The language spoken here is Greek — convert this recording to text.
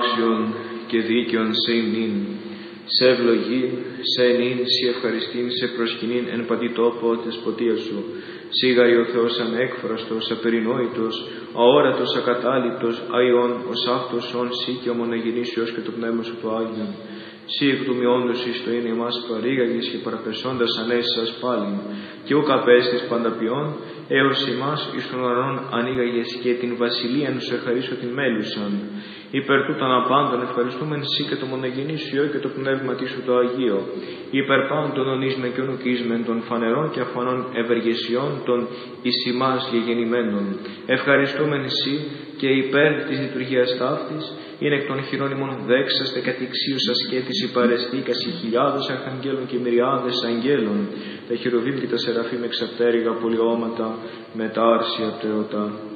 άξιον και δίκαιον σε ημνήν. Σε ευλογήν, σε ενήν, σε ευχαριστήν, σε προσκυνήν εν παντή τόπο της ποτείας σου. Σίγαρη ο Θεός ανέκφραστος, απερινόητος, αόρατος, ακατάληπτος, αϊόν, ως αυτός όν σύ και ο μονογενήσιος και το πνεύμα σου το Άγιον. Σύ εκ του μειόντος εις το είναι εμάς παρήγαγες και παραπεσώντας ανέσας πάλιν, και ουκ απέστης πανταπιών, έως εμάς εις των ουρανών ανοίγαγες και την βασιλείαν σου εχαρίσω την μέλουσαν. Υπέρ τούτων απάντων ευχαριστούμεν σύ και το μονογενής Υιό και το πνεύμα σου το Αγίο. Υπέρ πάντων ονείσμεν και ονουκίσμεν των φανερών και αφανών ευεργεσιών των εις ημάς γεγεννημένων. Ευχαριστούμεν σύ και υπέρ της λειτουργίας ταύτης, είναι εκ των χειρών ημών δέξαστε κατηξίους ασκέτης υπαρεστήκας οι χιλιάδες αρχαγγέλων και μυριάδες αγγέλων, τα χειροβήμ και τα σεραφείμ εξαπτέρυγα πολιώματα με τα άρσια πτεωτά.